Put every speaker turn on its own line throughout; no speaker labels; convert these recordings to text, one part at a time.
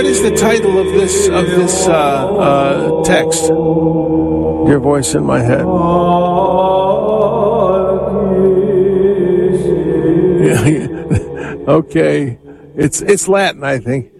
what is the title of this text? Your voice in my head. Okay, it's Latin, I think.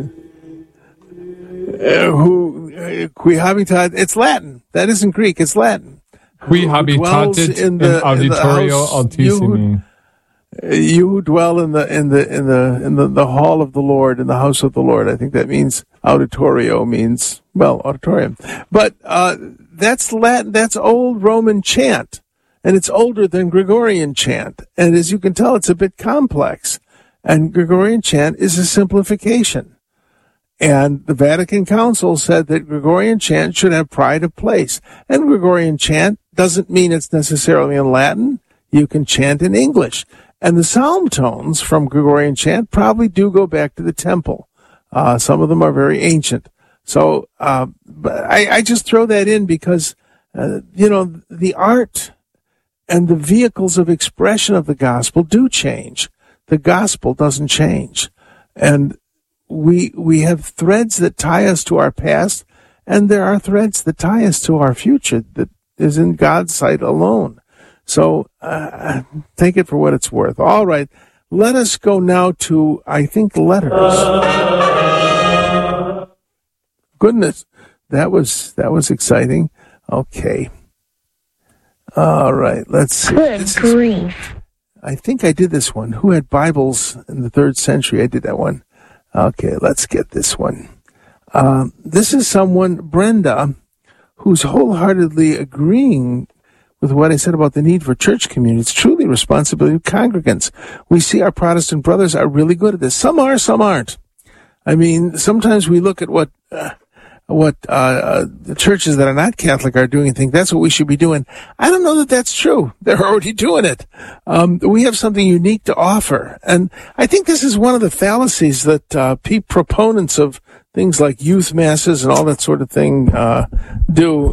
Qui habitat? It's Latin. That isn't Greek. It's Latin.
Qui habitatit in auditorio altissimi.
You who dwell in the hall of the Lord, in the house of the Lord. I think that means auditorio means, well, auditorium. But that's Latin. That's old Roman chant, and it's older than Gregorian chant. And as you can tell, it's a bit complex. And Gregorian chant is a simplification. And the Vatican Council said that Gregorian chant should have pride of place. And Gregorian chant doesn't mean it's necessarily in Latin. You can chant in English. And the psalm tones from Gregorian chant probably do go back to the temple. Some of them are very ancient. So but I just throw that in because, the art and the vehicles of expression of the gospel do change. The gospel doesn't change. And we have threads that tie us to our past, and there are threads that tie us to our future that is in God's sight alone. So take it for what it's worth. All right, let us go now to, I think, letters. Goodness, that was exciting. Okay. All right, let's see.
Good grief.
I think I did this one. Who had Bibles in the 3rd century? I did that one. Okay, let's get this one. This is someone, Brenda, who's wholeheartedly agreeing with what I said about the need for church community. It's truly a responsibility of congregants. We see our Protestant brothers are really good at this. Some are, some aren't. I mean, sometimes we look at what the churches that are not Catholic are doing and think that's what we should be doing. I don't know that that's true. They're already doing it. We have something unique to offer. And I think this is one of the fallacies that proponents of things like youth masses and all that sort of thing do.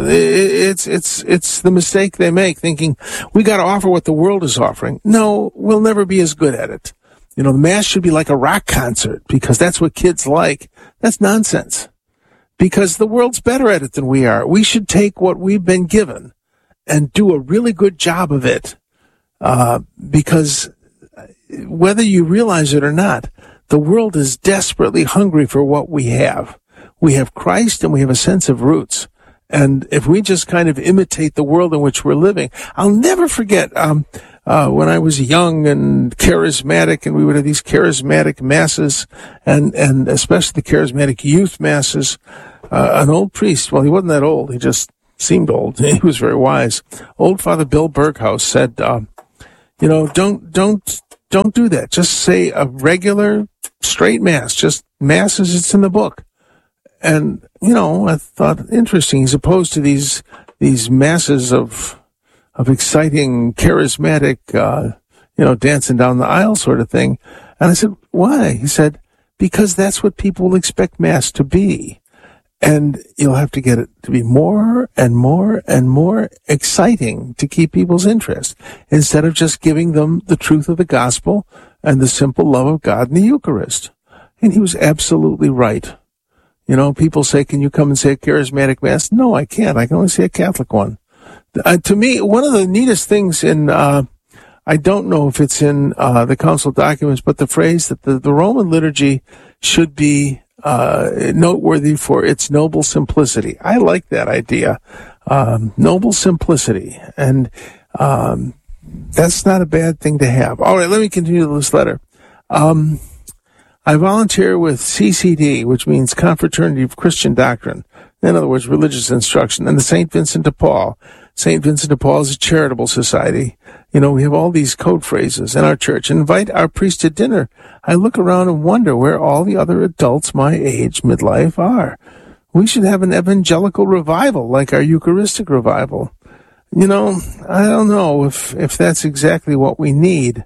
It's the mistake they make, thinking we got to offer what the world is offering. No, we'll never be as good at it. The mass should be like a rock concert because that's what kids like. That's nonsense. Because the world's better at it than we are. We should take what we've been given and do a really good job of it. Because whether you realize it or not, the world is desperately hungry for what we have. We have Christ and we have a sense of roots. And if we just kind of imitate the world in which we're living, I'll never forget when I was young and charismatic, and we would have these charismatic masses, and especially the charismatic youth masses. An old priest, well, he wasn't that old. He just seemed old. He was very wise. Old Father Bill Berghaus said, don't do that. Just say a regular straight mass, just mass as it's in the book. And, I thought interesting. He's opposed to these masses of exciting, charismatic, dancing down the aisle sort of thing. And I said, why? He said, because that's what people will expect mass to be. And you'll have to get it to be more and more and more exciting to keep people's interest, instead of just giving them the truth of the gospel and the simple love of God in the Eucharist. And he was absolutely right. People say, can you come and say a charismatic mass? No, I can't. I can only say a Catholic one. To me, one of the neatest things in, I don't know if it's in the council documents, but the phrase that the Roman liturgy should be noteworthy for its noble simplicity. I like that idea. Noble simplicity. And that's not a bad thing to have. All right, let me continue this letter. I volunteer with CCD, which means Confraternity of Christian Doctrine. In other words, religious instruction, and the St. Vincent de Paul. St. Vincent de Paul is a charitable society. We have all these code phrases in our church. Invite our priest to dinner. I look around and wonder where all the other adults my age, midlife, are. We should have an evangelical revival, like our Eucharistic revival. I don't know if that's exactly what we need.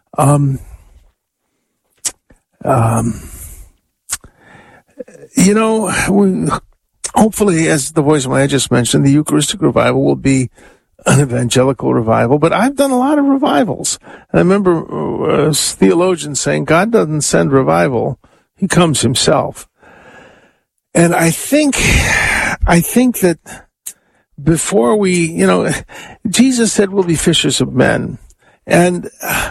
Hopefully, as the voice of my I just mentioned, the Eucharistic revival will be an evangelical revival, but I've done a lot of revivals. And I remember theologians saying God doesn't send revival He comes himself. And I think that before we, Jesus said we'll be fishers of men. And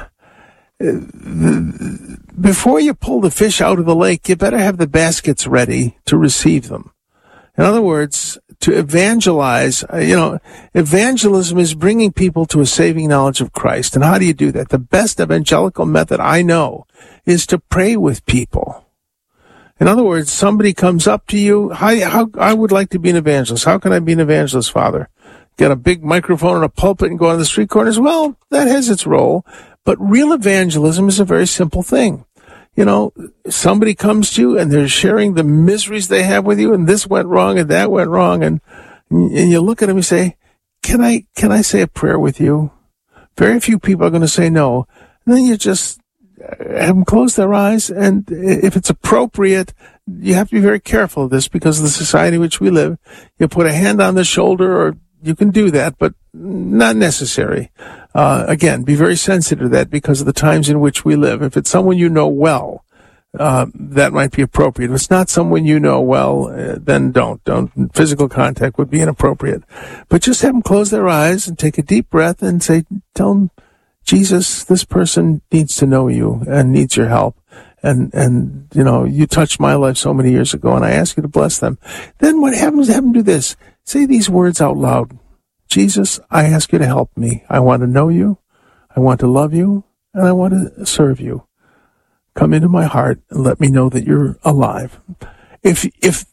before you pull the fish out of the lake, you better have the baskets ready to receive them. In other words, to evangelize, evangelism is bringing people to a saving knowledge of Christ. And how do you do that? The best evangelical method I know is to pray with people. In other words, somebody comes up to you, how I would like to be an evangelist. How can I be an evangelist, Father? Get a big microphone and a pulpit and go on the street corners? Well, that has its role. But real evangelism is a very simple thing. Somebody comes to you and they're sharing the miseries they have with you, and this went wrong and that went wrong, and you look at them and say, can I say a prayer with you? Very few people are going to say no. And then you just have them close their eyes, and if it's appropriate, you have to be very careful of this because of the society in which we live. You put a hand on the shoulder, or you can do that, but not necessary. Again, be very sensitive to that because of the times in which we live. If it's someone you know well, that might be appropriate. If it's not someone you know well, then don't. Physical contact would be inappropriate. But just have them close their eyes and take a deep breath and tell them, Jesus, this person needs to know you and needs your help. And you touched my life so many years ago, and I ask you to bless them. Then what happens, have them do this. Say these words out loud. Jesus, I ask you to help me. I want to know you. I want to love you. And I want to serve you. Come into my heart and let me know that you're alive. If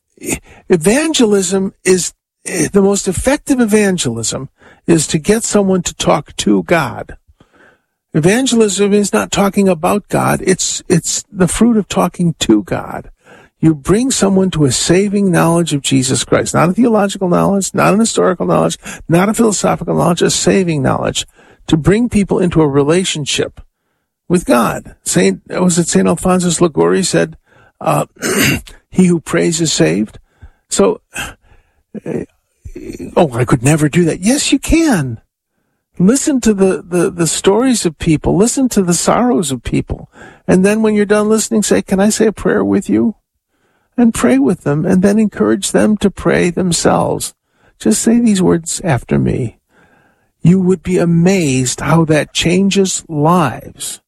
evangelism is, the most effective evangelism is to get someone to talk to God. Evangelism is not talking about God. It's the fruit of talking to God. You bring someone to a saving knowledge of Jesus Christ, not a theological knowledge, not an historical knowledge, not a philosophical knowledge, a saving knowledge, to bring people into a relationship with God. St. Alphonsus Liguori said, he who prays is saved. So, I could never do that. Yes, you can. Listen to the stories of people. Listen to the sorrows of people. And then when you're done listening, say, can I say a prayer with you? And pray with them, and then encourage them to pray themselves. Just say these words after me. You would be amazed how that changes lives.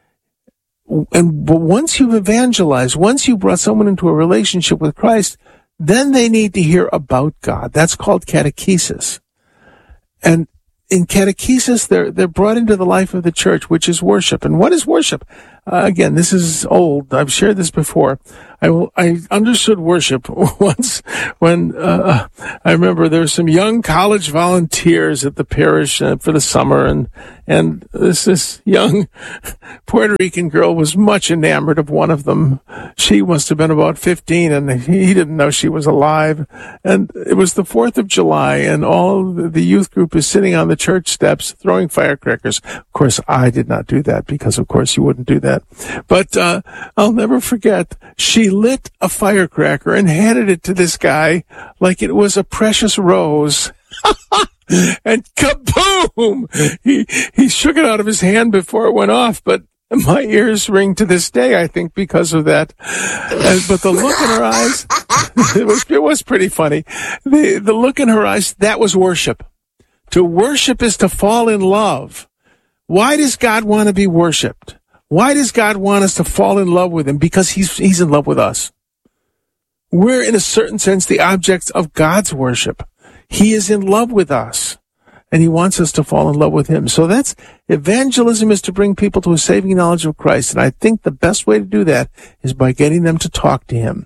But once you've evangelized, once you've brought someone into a relationship with Christ, then they need to hear about God. That's called catechesis. And in catechesis, they're brought into the life of the church, which is worship. And what is worship? Again, this is old. I've shared this before. I understood worship once when I remember there were some young college volunteers at the parish for the summer, and this young Puerto Rican girl was much enamored of one of them. She must have been about 15, and he didn't know she was alive. And it was the 4th of July, and all the youth group is sitting on the church steps throwing firecrackers. Of course, I did not do that because, of course, you wouldn't do that. But I'll never forget, she lit a firecracker and handed it to this guy like it was a precious rose. And kaboom! He shook it out of his hand before it went off, but my ears ring to this day, I think, because of that. But the look in her eyes, it was pretty funny. The look in her eyes, that was worship. To worship is to fall in love. Why does God want to be worshiped? Why does God want us to fall in love with him? Because he's in love with us. We're, in a certain sense, the objects of God's worship. He is in love with us, and he wants us to fall in love with him. So that's evangelism, is to bring people to a saving knowledge of Christ. And I think the best way to do that is by getting them to talk to him.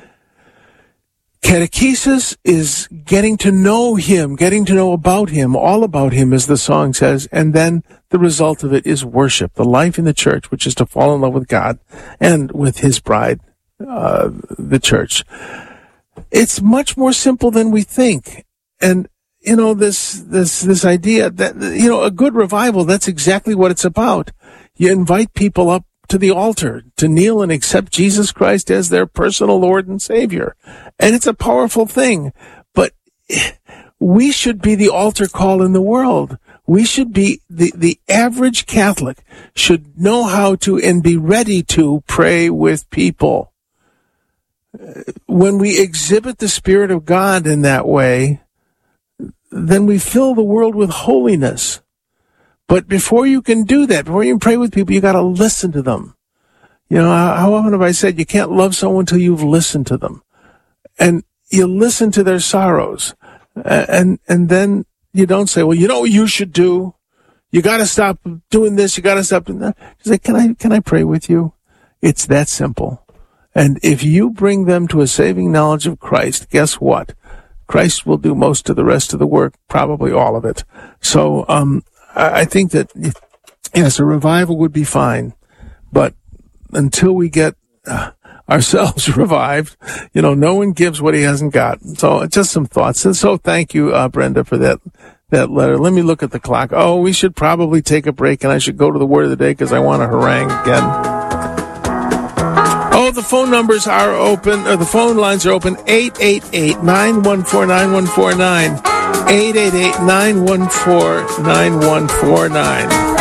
Catechesis is getting to know him, getting to know about him, all about him, as the song says, and then the result of it is worship, the life in the church, which is to fall in love with God and with his bride, the church. It's much more simple than we think. And, this idea that, a good revival, that's exactly what it's about. You invite people up to the altar to kneel and accept Jesus Christ as their personal Lord and Savior. And it's a powerful thing. But we should be the altar call in the world. We should be, the average Catholic should know how to and be ready to pray with people. when we exhibit the Spirit of God in that way, then we fill the world with holiness. But before you can do that, before you can pray with people, you got to listen to them. You know, how often have I said you can't love someone until you've listened to them, and you listen to their sorrows, and then you don't say, well, you know what you should do? You got to stop doing this. You got to stop doing that. You say, can I pray with you? It's that simple. And if you bring them to a saving knowledge of Christ, guess what? Christ will do most of the rest of the work, probably all of it. So, I think that, yes, a revival would be fine, but until we get ourselves revived, you know, no one gives what he hasn't got. So just some thoughts. And so thank you, Brenda, for that letter. Let me look at the clock. Oh, we should probably take a break, and I should go to the word of the day because I want to harangue again. Oh, the phone numbers are open, or the phone lines are open, 888-914-9149, 888-914-9149.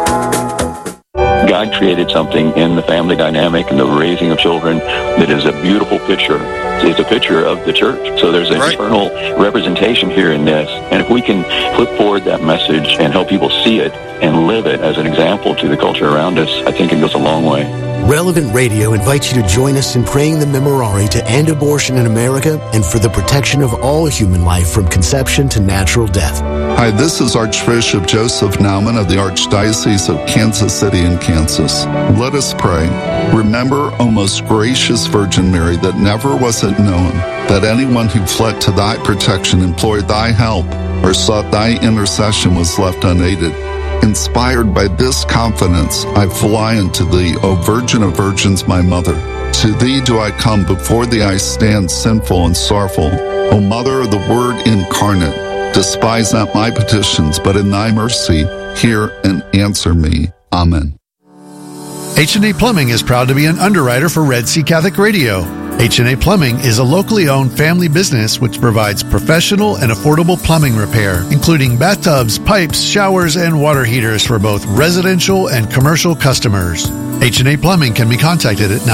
God created something in the family dynamic and the raising of children that is a beautiful picture. It's a picture of the church. So there's an eternal representation here in this. And if we can flip forward that message and help people see it and live it as an example to the culture around us, I think it goes a long way.
Relevant Radio invites you to join us in praying the Memorare to end abortion in America and for the protection of all human life from conception to natural death.
Hi, this is Archbishop Joseph Naumann of the Archdiocese of Kansas City in Kansas. Let us pray. Remember, O most gracious Virgin Mary, that never was it known that anyone who fled to thy protection, implored thy help, or sought thy intercession was left unaided. Inspired by this confidence, I fly unto thee, O Virgin of Virgins, my Mother. To thee do I come, before thee I stand sinful and sorrowful. O Mother of the Word incarnate, despise not my petitions, but in thy mercy hear and answer me. Amen.
H&A Plumbing is proud to be an underwriter for Red Sea Catholic Radio. H&A Plumbing is a locally owned family business which provides professional and affordable plumbing repair, including bathtubs, pipes, showers, and water heaters for both residential and commercial customers. H&A Plumbing can be contacted at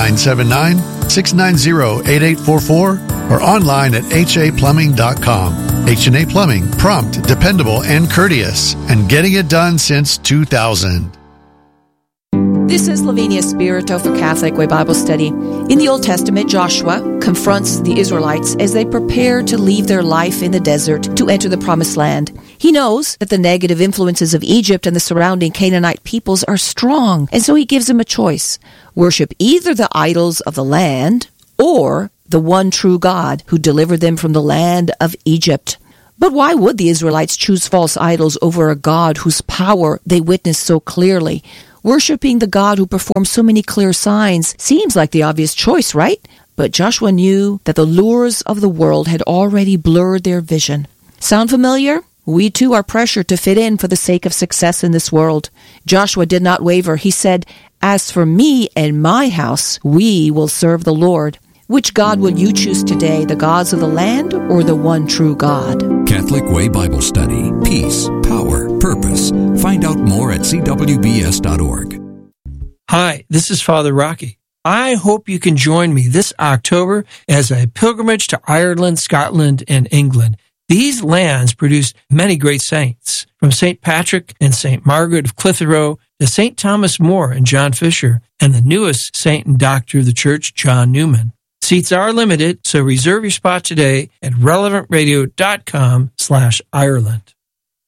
979-690-8844 or online at haplumbing.com. H&A Plumbing, prompt, dependable, and courteous, and getting it done since 2000.
This is Lavinia Spirito for Catholic Way Bible Study. In the Old Testament, Joshua confronts the Israelites as they prepare to leave their life in the desert to enter the Promised Land. He knows that the negative influences of Egypt and the surrounding Canaanite peoples are strong, and so he gives them a choice. Worship either the idols of the land or the one true God who delivered them from the land of Egypt. But why would the Israelites choose false idols over a God whose power they witnessed so clearly? Worshipping the God who performs so many clear signs seems like the obvious choice, right? But Joshua knew that the lures of the world had already blurred their vision. Sound familiar? We too are pressured to fit in for the sake of success in this world. Joshua did not waver. He said, "As for me and my house, we will serve the Lord." Which God will you choose today, the gods of the land or the one true God?
Catholic Way Bible Study. Peace, power, purpose. Find out more at cwbs.org.
Hi, this is Father Rocky. I hope you can join me this October as a pilgrimage to Ireland, Scotland, and England. These lands produced many great saints, from St. Patrick and St. Margaret of Clitheroe to St. Thomas More and John Fisher, and the newest saint and doctor of the church, John Newman. Seats are limited, so reserve your spot today at relevantradio.com/Ireland.